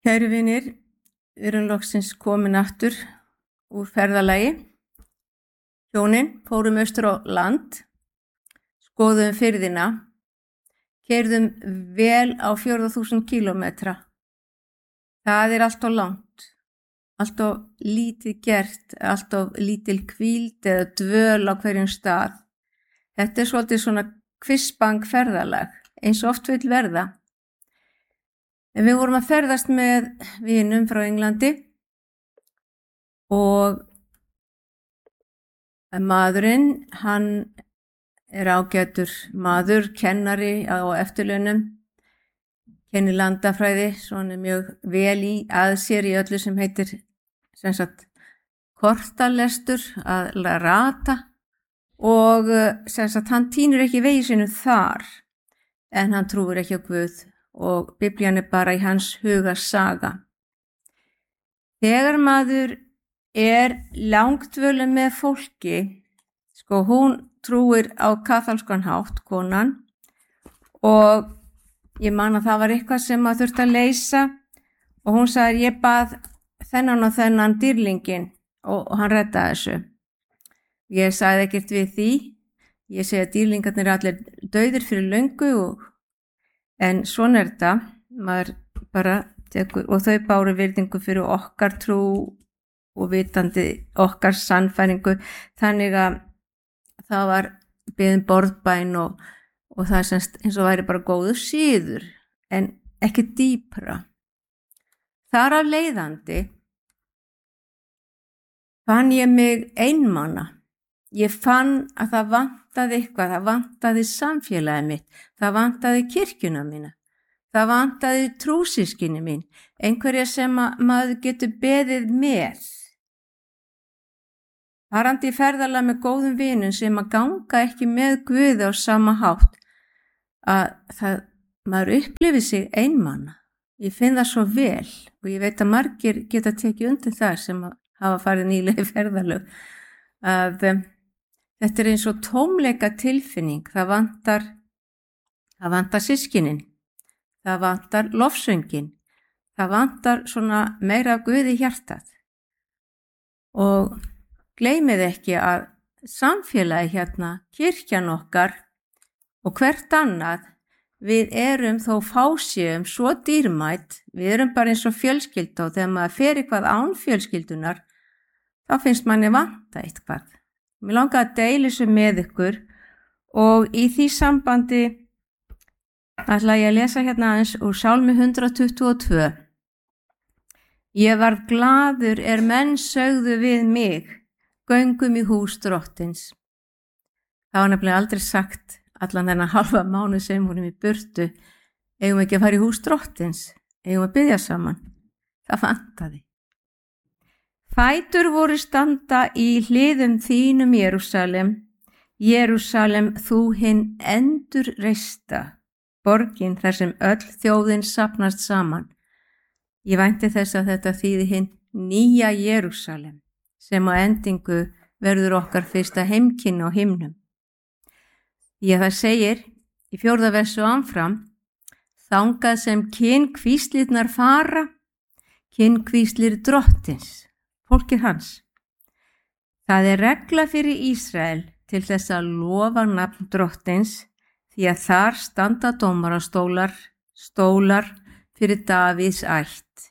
Kæru vinir, við erum loksins komin aftur úr ferðalagi. Hjónin fórum austur á land, skoðum firðina, keyrðum vel á 4.000 kílómetra. Það er allt of langt, allt of lítið gert, allt of lítil hvíld eða dvöl á hverjum stað. Þetta er svolítið svona kvissbang ferðalag, eins og oft vill verða. En við vorum að ferðast með vinum frá Englandi og maðurinn, hann er ágætur maður, kennari á eftirlaunum, kennir landafræði, svona mjög vel að sér í öllu sem heitir kortalestur, að rata og hann tínur ekki vegi sinu þar en hann trúir ekki á Guð og Biblían er bara í hans huga saga. Þegar maður er langdvölum með fólki, hún trúir á kaþólskan hátt, konan, og ég man að það var eitthvað sem maður þurfti að leysa og hún sagði ég bað þennan og þennan dýrlingin og hann reddaði þessu. Ég sagði ekkert við því, ég segi að dýrlingarnir er allir dauðir fyrir löngu en svona er þetta, maður bara tekur, og þau báru virðingu fyrir okkar trú og vitandi okkar sannfæringu, þannig að það var beðin borðbæn og það semst eins og væri bara góður síður, en ekki dýpra. Þar af leiðandi fann ég mig einmana. Ég fann að það vantaði eitthvað, það vantaði samfélagið mitt, það vantaði kirkjuna mína, það vantaði trúsískinni mín, einhverja sem maður getur beðið með. Farandi í ferðalag með góðum vinum sem að ganga ekki með Guði á sama hátt, að maður upplifir sig einmana. Ég finn það svo vel og ég veit að margir geta tekið undir það sem hafa farið nýlega í ferðalög, að þetta er eins og tómleika tilfinning, það vantar systkinin, það vantar lofsöngin, það vantar svona meira af Guði í hjartað. Og gleymið ekki að samfélagi hérna, kirkjan okkar og hvert annað, við erum þó fásíum svo dýrmætt, við erum bara eins og fjölskylda og þegar maður fer eitthvað án fjölskyldunar, þá finnst manni vanta eitthvað. Mér langar að deila þessu með ykkur og í því sambandi ætla ég að lesa hérna aðeins úr Sálmi 122. Ég varð glaður menn sögðu við mig, göngum í hús drottins. Það var nefnilega aldrei sagt allan þennan halva mánuð sem vorum í burtu, eigum ekki að fara í hús drottins, eigum að biðja saman. Það vantaði. Fætur voru standa í hliðum þínum Jerúsalem, Jerúsalem þú hinn endurreista, borgin þar sem öll þjóðin safnast saman. Ég vænti þess að þetta þýði hinn nýja Jerúsalem, sem á endingu verður okkar fyrsta heimkynni á himnum. Það segir í 4. versi og áfram, þangað sem kynkvíslirnar fara, kynkvíslir drottins, fólkið hans. Það er regla fyrir Ísrael til þess að lofa nafn drottins því að þar standa dómarastólar, stólar fyrir Davíðs ætt.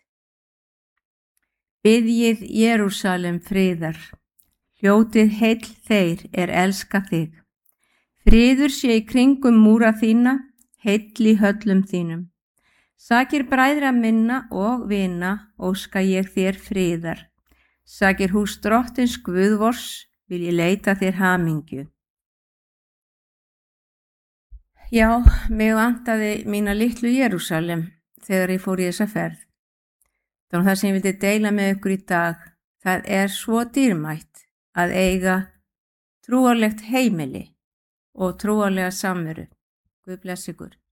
Biðjið Jerúsalem friðar, hljótið heill þeir elska þig. Friður sé í kringum múra þína, heill í höllum þínum. Sakir bræðra minna og vina, óska ég þér friðar. Sakir hús drottins Guðvors, vil ég leita þér hamingju. Já, mig vantaði mína litlu Jerúsalem þegar ég fór í þessa ferð. Þannig að það sem ég vildi deila með ykkur í dag, það er svo dýrmætt að eiga trúarlegt heimili og trúarlega samveru. Guð bless ykkur.